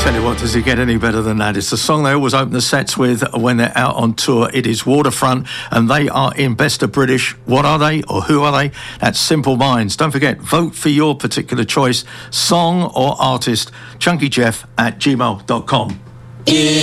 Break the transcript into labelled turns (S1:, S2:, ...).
S1: Tell you what, does it get any better than that? It's the song they always open the sets with when they're out on tour. It is Waterfront, and they are in Best of British. What are they, or who are they? That's Simple Minds. Don't forget, vote for your particular choice, song or artist, chunkyjeff@gmail.com.